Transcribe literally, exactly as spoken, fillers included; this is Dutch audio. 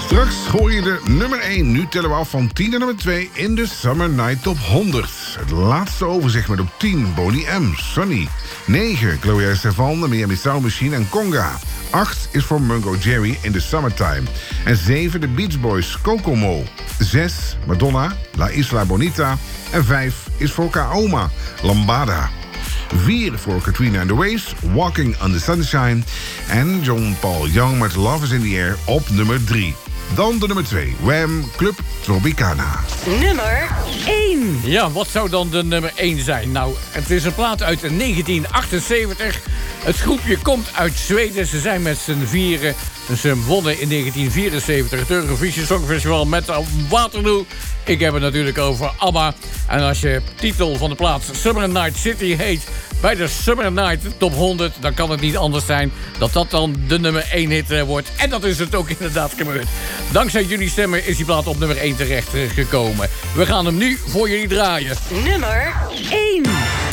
Straks hoor je de nummer één. Nu tellen we af van tien naar nummer twee in de Summer Night Top honderd. Het laatste overzicht met op tien Boney M, Sunny. negen Gloria Estefan, de Miami Sound Machine en Conga. acht is voor Mungo Jerry in the Summertime. En zeven de Beach Boys, Kokomo. zes Madonna, La Isla Bonita. En vijf is voor Kaoma, Lambada. vier voor Katrina and the Waves, Walking on the Sunshine. En John Paul Young met Love is in the Air op nummer drie. Dan de nummer twee, Wham! Club Tropicana. Nummer één. Ja, wat zou dan de nummer één zijn? Nou, het is een plaat uit negentien achtenzeventig. Het groepje komt uit Zweden. Ze zijn met z'n vieren. Ze wonnen in negentien vierenzeventig het Eurovisie Songfestival met Waterloo. Ik heb het natuurlijk over ABBA. En als je titel van de plaats Summer Night City heet bij de Summer Night Top honderd... dan kan het niet anders zijn dat dat dan de nummer één hit wordt. En dat is het ook inderdaad gebeurd. Dankzij jullie stemmen is die plaat op nummer één terecht gekomen. We gaan hem nu voor jullie draaien. Nummer één.